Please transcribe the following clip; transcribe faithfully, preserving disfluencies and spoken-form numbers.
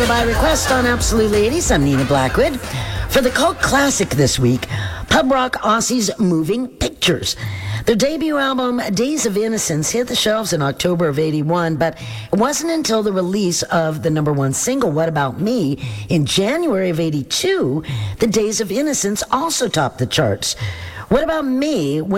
by request on Absolute Ladies. I'm Nina Blackwood. For the cult classic this week, pub rock Aussies Moving Pictures. Their debut album, Days of Innocence, hit the shelves in October of eighty-one, but it wasn't until the release of the number one single, What About Me, in January of eighty-two, that Days of Innocence also topped the charts. What About Me